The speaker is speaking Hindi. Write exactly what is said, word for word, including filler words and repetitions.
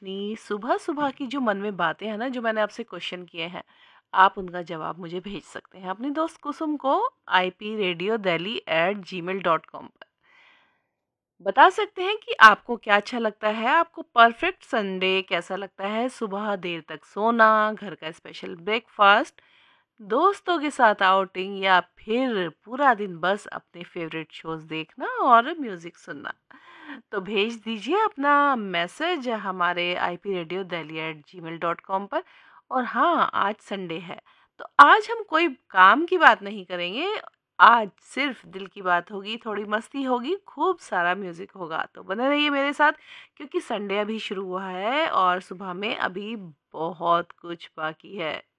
अपनी सुबह-सुबह की जो मन में बातें हैं ना, जो मैंने आपसे क्वेश्चन किए हैं, आप उनका जवाब मुझे भेज सकते हैं अपनी दोस्त कुसुम को I P radio Delhi eight ji mail dot com पर। बता सकते हैं कि आपको क्या अच्छा लगता है, आपको परफेक्ट संडे कैसा लगता है, सुबह देर तक सोना, घर का स्पेशल ब्रेकफास्ट, दोस्तों के साथ आउटिंग या फिर पूरा दिन बस अपने फेवरेट शोज देखना और म्यूजिक सुनना। तो भेज दीजिए अपना मैसेज हमारे I P radio Delhi eight ji mail dot com पर। और हाँ, आज संडे है, तो आज हम कोई काम की बात नहीं करेंगे। आज सिर्फ दिल की बात होगी, थोड़ी मस्ती होगी, खूब सारा म्यूजिक होगा। तो बने रहिए मेरे साथ, क्योंकि संडे अभी शुरू हुआ है और सुबह में अभी बहुत कुछ बाकी है।